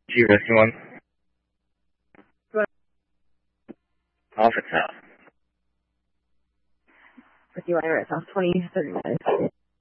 G risky one. Off its house. With you, Iris, off 20, 30 minutes.